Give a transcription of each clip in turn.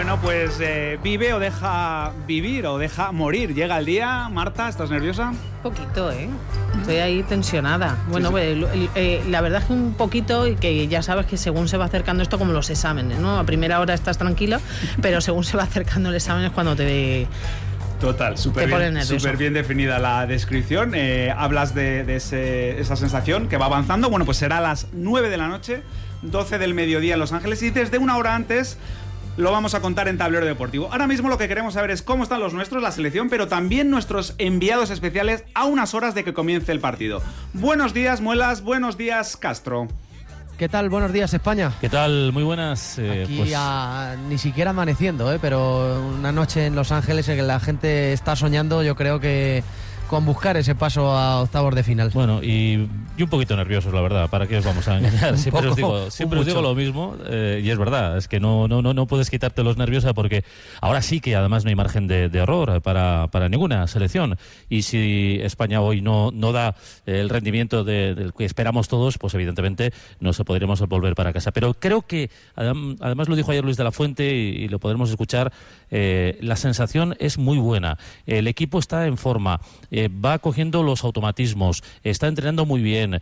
Bueno, pues vive o deja vivir o deja morir. Llega el día. Marta, ¿estás nerviosa? Un poquito, ¿eh? Estoy ahí tensionada. Bueno, sí. Pues, la verdad es que un poquito, y que ya sabes que según se va acercando esto, como los exámenes, ¿no? A primera hora estás tranquila, pero según se va acercando el examen es cuando te... Total, súper bien definida la descripción. Hablas de esa sensación que va avanzando. Bueno, pues será a las 9 de la noche, 12 del mediodía en Los Ángeles, y desde una hora antes lo vamos a contar en Tablero Deportivo. Ahora mismo lo que queremos saber es cómo están los nuestros, la selección, pero también nuestros enviados especiales a unas horas de que comience el partido. Buenos días, Muelas. Buenos días, Castro. ¿Qué tal? Buenos días, España. ¿Qué tal? Muy buenas. Aquí ni siquiera amaneciendo, pero una noche en Los Ángeles en que la gente está soñando, yo creo que con buscar ese paso a octavos de final. Bueno, y un poquito nerviosos, la verdad. ¿Para qué os vamos a engañar? Siempre os digo lo mismo, y es verdad, es que no puedes quitarte los nervios, porque ahora sí que además no hay margen de error para ninguna selección. Y si España hoy no da el rendimiento del que esperamos todos, pues evidentemente no se podremos volver para casa. Pero creo que, además lo dijo ayer Luis de la Fuente y lo podremos escuchar, la sensación es muy buena. El equipo está en forma. Va cogiendo los automatismos, está entrenando muy bien.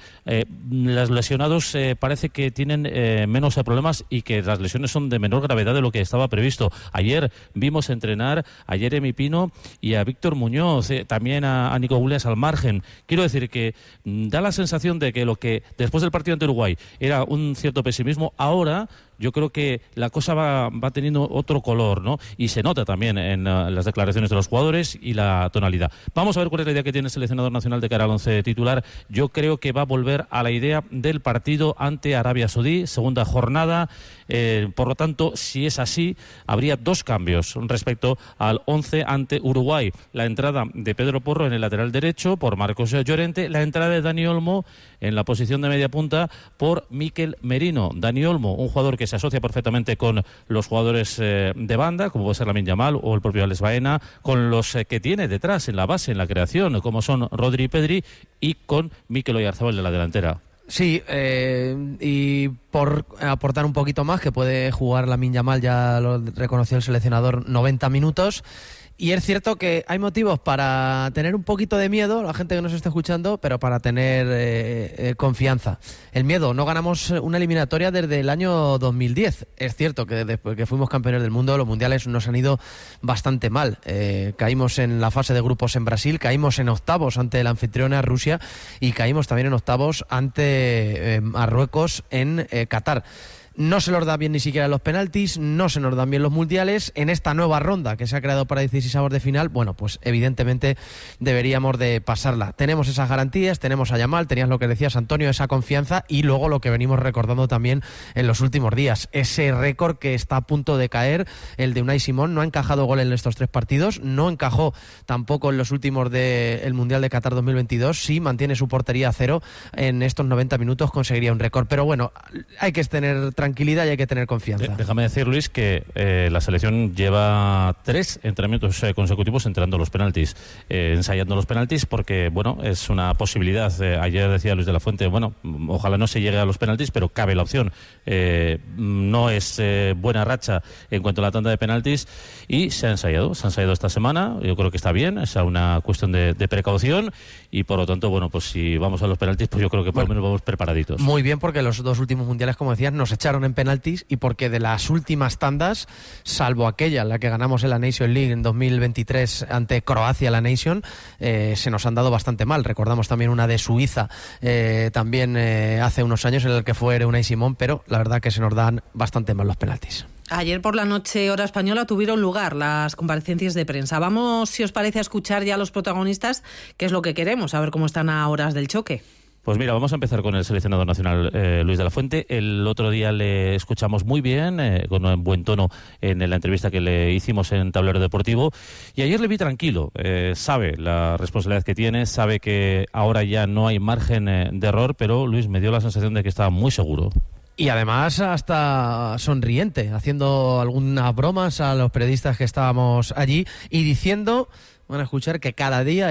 Los lesionados parece que tienen menos problemas y que las lesiones son de menor gravedad de lo que estaba previsto. Ayer vimos entrenar a Jeremy Pino y a Víctor Muñoz, también a Nico Williams al margen. Quiero decir que da la sensación de que lo que después del partido ante Uruguay era un cierto pesimismo, ahora yo creo que la cosa va teniendo otro color, ¿no? Y se nota también en las declaraciones de los jugadores y la tonalidad. Vamos a ver cuál es la idea que tiene el seleccionador nacional de cara al 11 titular. Yo creo que va a volver a la idea del partido ante Arabia Saudí, segunda jornada. Por lo tanto, si es así, habría dos cambios respecto al 11 ante Uruguay. La entrada de Pedro Porro en el lateral derecho por Marcos Llorente, la entrada de Dani Olmo en la posición de media punta por Mikel Merino. Dani Olmo, un jugador que se asocia perfectamente con los jugadores de banda, como puede ser Lamine Yamal o el propio Alex Baena, con los que tiene detrás en la base, en la creación, como son Rodri y Pedri, y con Mikel Oyarzabal de la delantera. Sí, y por aportar un poquito más, que puede jugar Lamine Yamal, ya lo reconoció el seleccionador, 90 minutos. Y es cierto que hay motivos para tener un poquito de miedo, la gente que nos está escuchando, pero para tener confianza. El miedo, no ganamos una eliminatoria desde el año 2010. Es cierto que después que fuimos campeones del mundo, los mundiales nos han ido bastante mal. Caímos en la fase de grupos en Brasil, caímos en octavos ante la anfitriona Rusia y caímos también en octavos ante Marruecos en Qatar. No se nos da bien ni siquiera los penaltis, no se nos dan bien los mundiales. En esta nueva ronda que se ha creado para 16avos de final, bueno, pues evidentemente deberíamos de pasarla. Tenemos esas garantías, tenemos a Yamal, tenías lo que decías, Antonio, esa confianza, y luego lo que venimos recordando también en los últimos días, ese récord que está a punto de caer, el de Unai Simón. No ha encajado gol en estos 3 partidos, no encajó tampoco en los últimos del Mundial de Qatar 2022. Si mantiene su portería a 0 en estos 90 minutos conseguiría un récord. Pero bueno, hay que tener tranquilidad y hay que tener confianza. Déjame decir, Luis, que la selección lleva 3 entrenamientos consecutivos entrenando los penaltis, ensayando los penaltis, porque bueno, es una posibilidad. Ayer decía Luis de la Fuente, bueno, ojalá no se llegue a los penaltis, pero cabe la opción. No es buena racha en cuanto a la tanda de penaltis, y se ha ensayado esta semana. Yo creo que está bien, es una cuestión de precaución, y por lo tanto, bueno, pues si vamos a los penaltis, pues yo creo que por lo menos vamos preparaditos. Muy bien, porque los 2 últimos mundiales, como decías, nos echaron en penaltis, y porque de las últimas tandas, salvo aquella en la que ganamos en la Nation League en 2023 ante Croacia, la Nation, se nos han dado bastante mal. Recordamos también una de Suiza también hace unos años, en el que fue Unai Simón, pero la verdad que se nos dan bastante mal los penaltis. Ayer por la noche, hora española, tuvieron lugar las comparecencias de prensa. Vamos, si os parece, a escuchar ya a los protagonistas, que es lo que queremos, a ver cómo están a horas del choque. Pues mira, vamos a empezar con el seleccionador nacional, Luis de la Fuente. El otro día le escuchamos muy bien, con un buen tono en la entrevista que le hicimos en Tablero Deportivo, y ayer le vi tranquilo. Sabe la responsabilidad que tiene, sabe que ahora ya no hay margen de error, pero Luis, me dio la sensación de que estaba muy seguro. Y además hasta sonriente, haciendo algunas bromas a los periodistas que estábamos allí y diciendo, van a escuchar, que cada día